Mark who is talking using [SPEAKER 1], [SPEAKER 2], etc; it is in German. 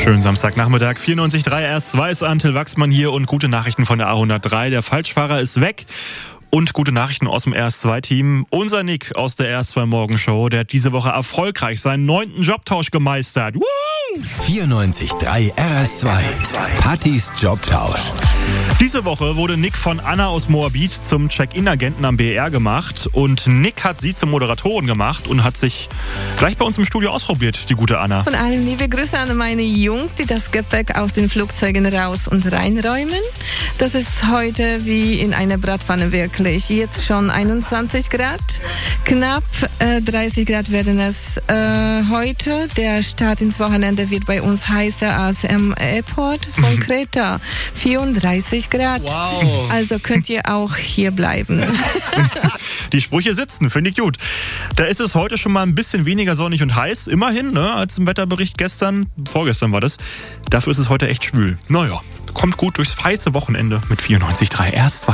[SPEAKER 1] Schönen Samstagnachmittag, 94.3 RS2 ist Till Wachsmann hier und gute Nachrichten von der A103. Der Falschfahrer ist weg. Und gute Nachrichten aus dem RS2-Team. Unser Nick aus der RS2-Morgenshow, der hat diese Woche erfolgreich seinen 9. Jobtausch gemeistert.
[SPEAKER 2] 94.3 RS2. Pattys Jobtausch.
[SPEAKER 1] Diese Woche wurde Nick von Anna aus Moabit zum Check-in-Agenten am BER gemacht. Und Nick hat sie zur Moderatorin gemacht und hat sich gleich bei uns im Studio ausprobiert, die gute Anna.
[SPEAKER 3] Von allen liebe Grüße an meine Jungs, die das Gepäck aus den Flugzeugen raus und reinräumen. Das ist heute wie in einer Bratpfanne wirklich. Jetzt schon 21 Grad. Knapp 30 Grad werden es heute. Der Start ins Wochenende wird bei uns heißer als im Airport von Kreta. 34 Grad.
[SPEAKER 1] Wow.
[SPEAKER 3] Also könnt ihr auch hier bleiben.
[SPEAKER 1] Die Sprüche sitzen, finde ich gut. Da ist es heute schon mal ein bisschen weniger sonnig und heiß, immerhin, ne, als im Wetterbericht vorgestern war das. Dafür ist es heute echt schwül. Naja, kommt gut durchs heiße Wochenende mit 94.3 RS2.